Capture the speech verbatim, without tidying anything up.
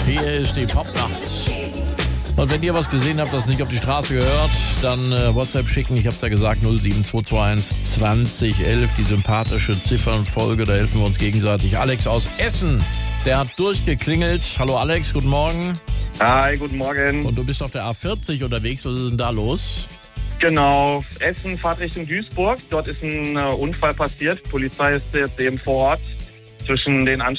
Hier ist die Popnacht. Und wenn ihr was gesehen habt, das nicht auf die Straße gehört, dann äh, WhatsApp schicken. Ich hab's ja gesagt, null sieben zwei zwei eins zwanzig elf, die sympathische Ziffernfolge, da helfen wir uns gegenseitig. Alex aus Essen, der hat durchgeklingelt. Hallo Alex, guten Morgen. Hi, guten Morgen. Und du bist auf der A vierzig unterwegs, was ist denn da los? Genau, Essen, Fahrt Richtung Duisburg. Dort ist ein äh, Unfall passiert. Polizei ist jetzt eben vor Ort. Zwischen den Anst-